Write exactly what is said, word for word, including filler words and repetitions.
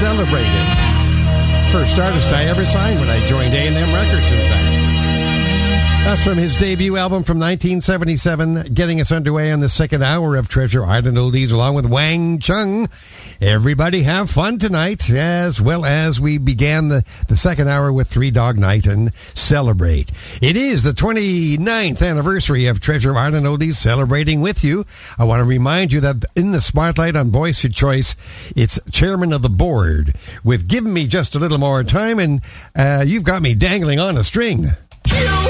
celebrated. First artist I ever signed when I joined A and M Records, in fact. That's from his debut album from nineteen seventy-seven, getting us underway on the second hour of Treasure Island Oldies, along with Wang Chung. Everybody have fun tonight, as well as we began the, the second hour with Three Dog Night and Celebrate. It is the twenty-ninth anniversary of Treasure Island Oldies, celebrating with you. I want to remind you that in the spotlight on Voice Your Choice, it's Chairman of the Board with Give Me Just a Little More Time, and uh, you've got me dangling on a string.